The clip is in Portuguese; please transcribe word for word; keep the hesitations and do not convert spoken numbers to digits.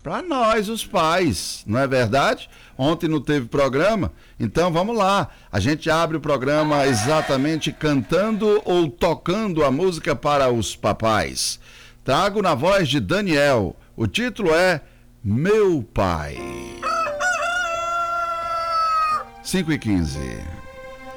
para nós, os pais, não é verdade? Ontem não teve programa, então vamos lá. A gente abre o programa exatamente cantando ou tocando a música para os papais. Trago na voz de Daniel. O título é Meu Pai. cinco e quinze.